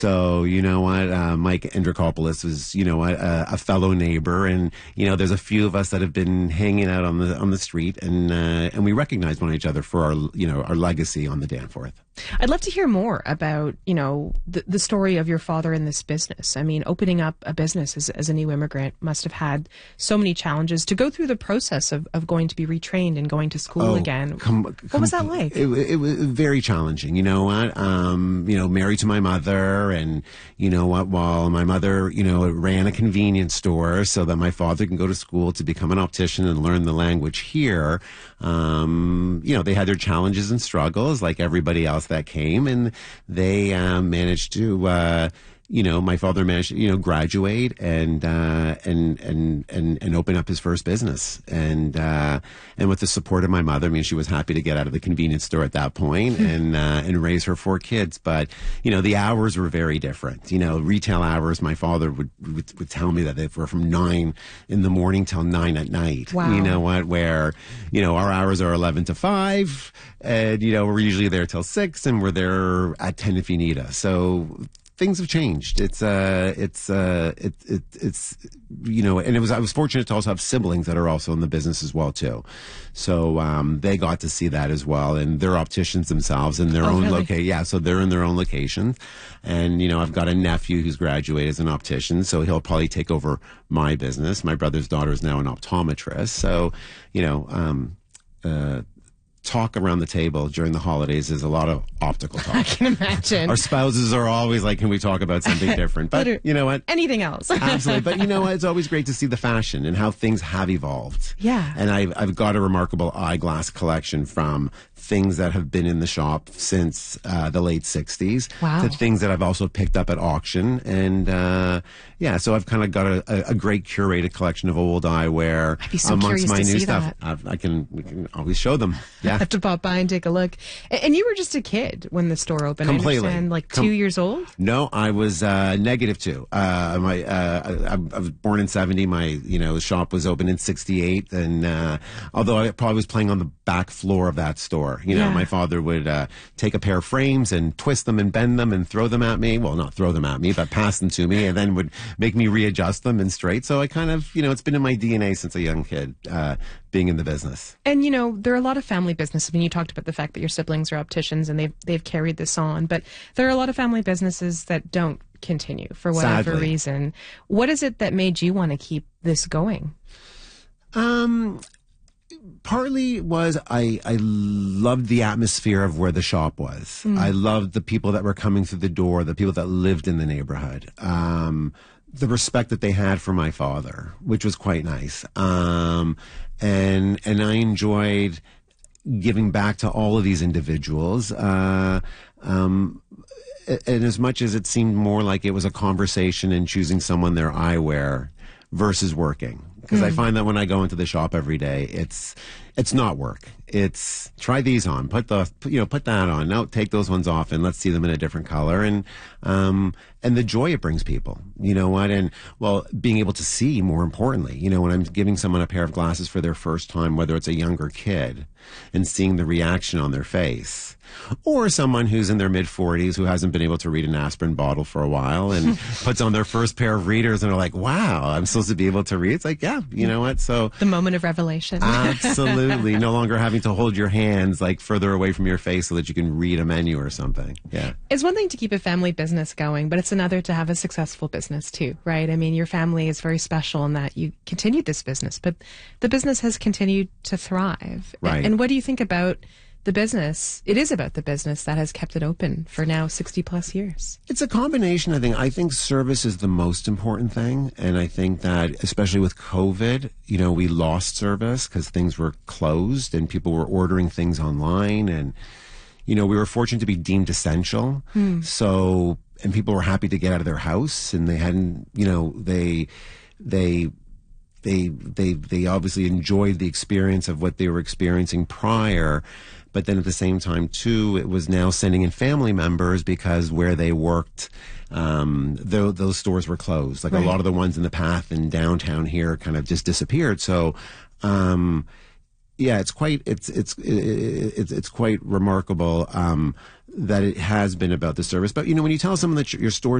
So, you know what, Mike Andrikopoulos was, you know what, a fellow neighbor, and, you know, there's a few of us that have been hanging out on the street, and we recognize one each other for our, you know, our legacy on the Danforth. I'd love to hear more about, you know, the story of your father in this business. I mean, opening up a business as a new immigrant must have had so many challenges to go through the process of going to be retrained and going to school again. What was that like? It was very challenging. You know what? You know, married to my mother, and you know what? While my mother, you know, ran a convenience store so that my father can go to school to become an optician and learn the language here. You know, they had their challenges and struggles like everybody else that came, and they managed to, you know, my father managed to, you know, graduate and open up his first business. And with the support of my mother, I mean, she was happy to get out of the convenience store at that point and raise her 4 kids. But, you know, the hours were very different. You know, retail hours, my father would tell me that they were from 9 in the morning till 9 at night. Wow. You know what, where, you know, our hours are 11 to 5, and, you know, we're usually there till 6, and we're there at 10 if you need us. So things have changed. It's you know, and I was fortunate to also have siblings that are also in the business as well too. So they got to see that as well, and they're opticians themselves in their own location. Yeah, so they're in their own locations. And you know, I've got a nephew who's graduated as an optician, so he'll probably take over my business. My brother's daughter is now an optometrist. So, you know, talk around the table during the holidays is a lot of optical talk. I can imagine. Our spouses are always like, can we talk about something different? But you know what? Anything else. Absolutely. But you know what? It's always great to see the fashion and how things have evolved. Yeah. And I've got a remarkable eyeglass collection from things that have been in the shop since the late 60s. Wow. To things that I've also picked up at auction. And yeah, so I've kind of got a great curated collection of old eyewear I'd be so amongst curious my to new see stuff. that. We can always show them. Yeah. I have to pop by and take a look. And you were just a kid when the store opened. Completely. I understand, like 2 years old? No, I was -2. I was born in 70. My shop was open in 68, and although I probably was playing on the back floor of that store, my father would take a pair of frames and twist them and bend them and throw them at me. Well, not throw them at me, but pass them to me, and then would make me readjust them and straight. So I kind of, it's been in my DNA since a young kid, being in the business. And there are a lot of family businesses. I mean, you talked about the fact that your siblings are opticians and they've carried this on, but there are a lot of family businesses that don't continue for whatever Sadly. reason. What is it that made you want to keep this going? Partly was I loved the atmosphere of where the shop was. I loved the people that were coming through the door, the people that lived in the neighborhood. The respect that they had for my father, which was quite nice. And I enjoyed giving back to all of these individuals. And as much as it seemed more like it was a conversation and choosing someone their eyewear versus working. Because I find that when I go into the shop every day, it's not work. It's try these on, put that on. No, take those ones off, and let's see them in a different color. And the joy it brings people, you know what? And well, being able to see, more importantly, when I'm giving someone a pair of glasses for their first time, whether it's a younger kid, and seeing the reaction on their face, or someone who's in their mid-40s who hasn't been able to read an aspirin bottle for a while and puts on their first pair of readers and are like, wow, I'm supposed to be able to read. It's like, yeah, you know what? So the moment of revelation. Absolutely. No longer having to hold your hands like further away from your face so that you can read a menu or something. Yeah. It's one thing to keep a family business going, but it's another to have a successful business too, right? I mean, your family is very special in that you continued this business, but the business has continued to thrive. Right. And what do you think about the business? It is about the business that has kept it open for now 60 plus years. It's a combination, I think. I think service is the most important thing. And I think that, especially with COVID, we lost service because things were closed and people were ordering things online. And, we were fortunate to be deemed essential. So, and people were happy to get out of their house, and they hadn't, they obviously enjoyed the experience of what they were experiencing prior. But then at the same time, too, it was now sending in family members because where they worked, those stores were closed. Like a lot of the ones in the Path in downtown here kind of just disappeared. So, yeah, it's quite remarkable that it has been about the service. But, when you tell someone that your store's